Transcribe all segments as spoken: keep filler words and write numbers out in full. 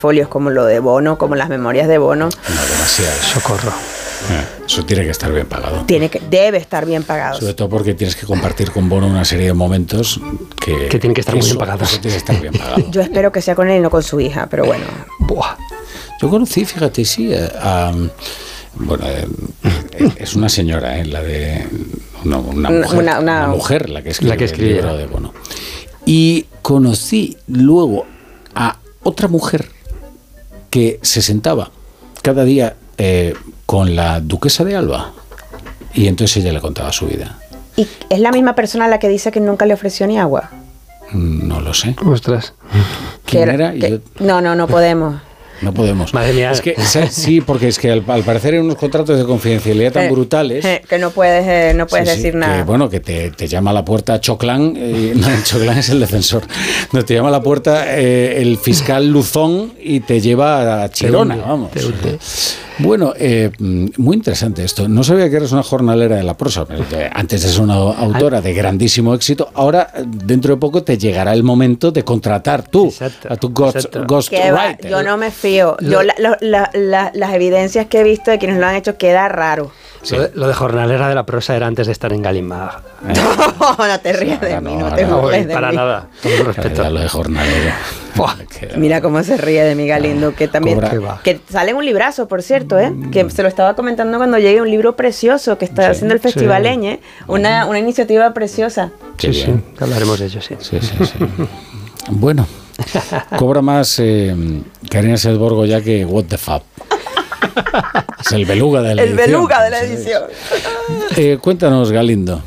folios como lo de Bono, como las memorias de Bono. No, demasiado. Socorro. Eh, eso tiene que estar bien pagado. Tiene que, debe estar bien pagado. Sobre todo porque tienes que compartir con Bono una serie de momentos que... Que tienen que estar eso, muy bien pagados. Eso tiene que estar bien pagado. Yo espero que sea con él y no con su hija, pero bueno. Buah. Yo conocí, fíjate, sí, a... a bueno, eh, es una señora, eh, la de... No, una, mujer, una, una, una mujer la que escribe, la que escribe el libro de Bono. Y conocí luego a otra mujer que se sentaba cada día eh, con la duquesa de Alba y entonces ella le contaba su vida. ¿Y es la misma persona a la que dice que nunca le ofreció ni agua? No lo sé. Ostras. ¿Quién que, era? Que, Yo... No, no, no podemos. No podemos. Madre mía. Es que, sí, porque es que al, al parecer hay unos contratos de confidencialidad tan eh, brutales eh, que no puedes, eh, no puedes sí, decir sí, nada. Que, bueno, que te, te llama a la puerta Choclán, eh, no, Choclán es el defensor. No, te llama a la puerta eh, el fiscal Luzón y te lleva a Chirona, te hunde, vamos. te hunde. Bueno, eh, muy interesante esto. No sabía que eres una jornalera de la prosa. Pero antes de ser una autora de grandísimo éxito, ahora dentro de poco te llegará el momento de contratar tú exacto, a tu ghost, ghost writer. Yo no me fío. Yo la, la, la, la, las evidencias que he visto de quienes lo han hecho queda raro. Sí. Lo, de, lo de jornalera de la prosa era antes de estar en Galimag. ¿Eh? No, no te rías de no, mí, no, no te no, burles de para mí. nada, con todo respeto. Lo de jornalero. Mira cómo se ríe de mí Galindo, que también Cobra. que sale un librazo, por cierto, ¿eh? Que se lo estaba comentando cuando llegue, un libro precioso que está Sí, haciendo el Festival sí. Eñe, una, una iniciativa preciosa. Sí, sí, que hablaremos de ello, sí. Sí, sí, sí. Bueno, cobra más eh, Karina Sedborgo ya que What the Fuck. Es el beluga de la El edición. beluga de la edición. Eh, cuéntanos, Galindo.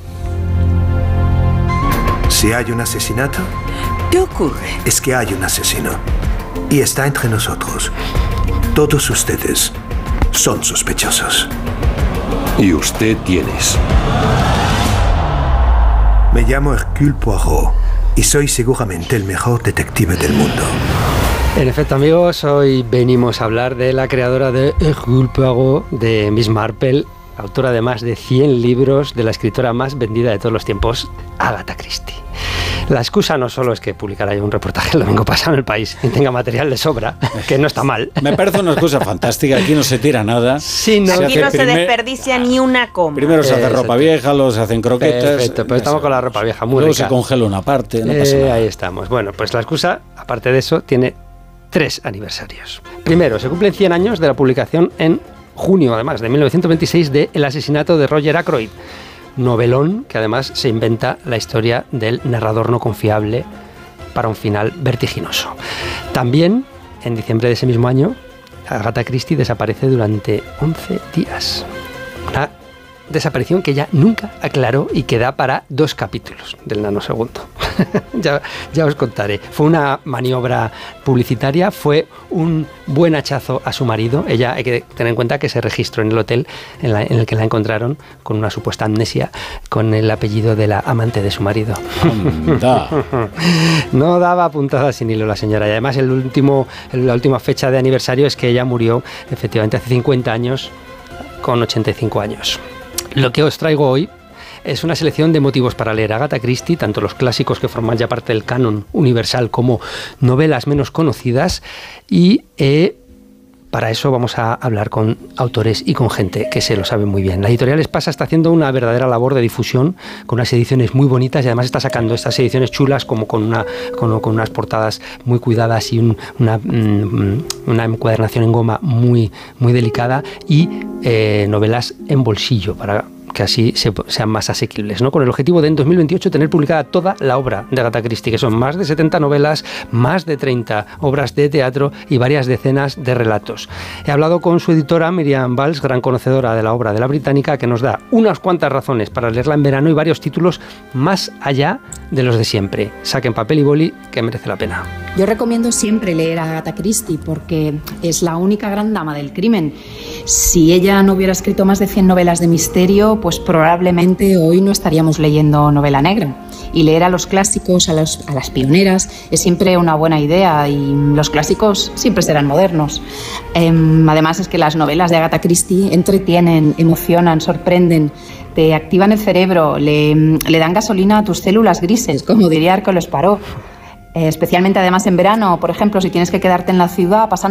Si hay un asesinato, ¿qué ocurre? es que hay un asesino. Y está entre nosotros. Todos ustedes son sospechosos. ¿Y usted quién es? Me llamo Hercule Poirot y soy seguramente el mejor detective del mundo. En efecto, amigos, hoy venimos a hablar de la creadora de Hercule Poirot, de Miss Marple, autora de más de cien libros, de la escritora más vendida de todos los tiempos, Agatha Christie. La excusa no solo es que publicara yo un reportaje el domingo pasado en El País y tenga material de sobra, que no está mal. Me parece una excusa fantástica. Aquí no se tira nada. Sí, no. Aquí no se primer... desperdicia ni una coma. Primero se hace Exacto. ropa vieja, luego se hacen croquetas. Perfecto, pero estamos con la ropa vieja, muy luego rica. se congela una parte, no Eh, pasa nada. ahí estamos. Bueno, pues la excusa, aparte de eso, tiene tres aniversarios. Primero, se cumplen cien años de la publicación en junio, además, de mil novecientos veintiséis, de El asesinato de Roger Ackroyd. Novelón que además se inventa la historia del narrador no confiable para un final vertiginoso. También, en diciembre de ese mismo año, Agatha Christie desaparece durante once días. Una desaparición que ella nunca aclaró y que da para dos capítulos del nanosegundo. ya, ya os contaré. Fue una maniobra publicitaria, fue un buen hachazo a su marido. Ella, hay que tener en cuenta que se registró en el hotel en, la, en el que la encontraron con una supuesta amnesia, con el apellido de la amante de su marido. Anda. No daba puntadas sin hilo la señora. Y además el último, la última fecha de aniversario es que ella murió efectivamente hace cincuenta años, con ochenta y cinco años. Lo que os traigo hoy es una selección de motivos para leer a Agatha Christie, tanto los clásicos que forman ya parte del canon universal como novelas menos conocidas, y eh, para eso vamos a hablar con autores y con gente que se lo sabe muy bien. La editorial Espasa está haciendo una verdadera labor de difusión con unas ediciones muy bonitas y además está sacando estas ediciones chulas como con, una, con, con unas portadas muy cuidadas y un, una, una encuadernación en goma muy, muy delicada y eh, novelas en bolsillo para que así se, sean más asequibles, ¿no? Con el objetivo de en dos mil veintiocho tener publicada toda la obra de Agatha Christie, que son más de setenta novelas, más de treinta obras de teatro y varias decenas de relatos. He hablado con su editora Miriam Valls, gran conocedora de la obra de la británica, que nos da unas cuantas razones para leerla en verano y varios títulos más allá de los de siempre. Saquen papel y boli, que merece la pena. Yo recomiendo siempre leer a Agatha Christie porque es la única gran dama del crimen. Si ella no hubiera escrito más de cien novelas de misterio, pues probablemente hoy no estaríamos leyendo novela negra. Y leer a los clásicos, a, los, a las pioneras, es siempre una buena idea y los clásicos siempre serán modernos. Eh, además es que las novelas de Agatha Christie entretienen, emocionan, sorprenden, te activan el cerebro, le, le dan gasolina a tus células grises, como diría Hércules Poirot. Eh, especialmente además en verano, por ejemplo, si tienes que quedarte en la ciudad pasando